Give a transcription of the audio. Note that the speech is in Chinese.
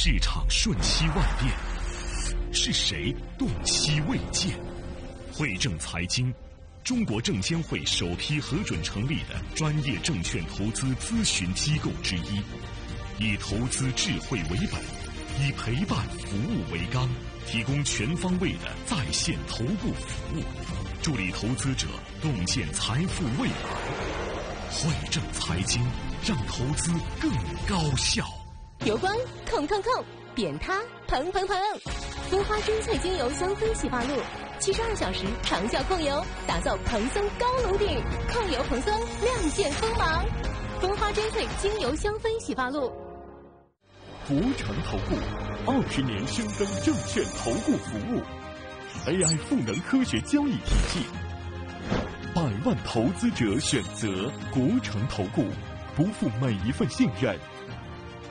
市场瞬息万变，是谁动期未见？汇正财经，中国证监会首批核准成立的专业证券投资咨询机构之一，以投资智慧为本，以陪伴服务为纲，提供全方位的在线投顾服务，助力投资者洞见财富未来。汇正财经，让投资更高效。 油光控，扁塌蓬，蜂花珍萃精油香氛洗发露，72小时长效控油，打造蓬松高颅顶，控油蓬松，亮剑锋芒。蜂花珍萃精油香氛洗发露。 国诚投顾20年深耕证券投顾服务 ，AI 赋能科学交易体系，100万投资者选择国诚投顾，不负每一份信任，